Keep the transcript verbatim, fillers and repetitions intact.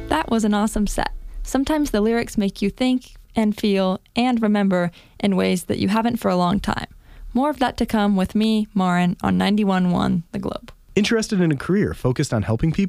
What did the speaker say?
That was an awesome set. Sometimes the lyrics make you think and feel and remember in ways that you haven't for a long time. More of that to come with me, Marin, on ninety-one point one The Globe. Interested in a career focused on helping people?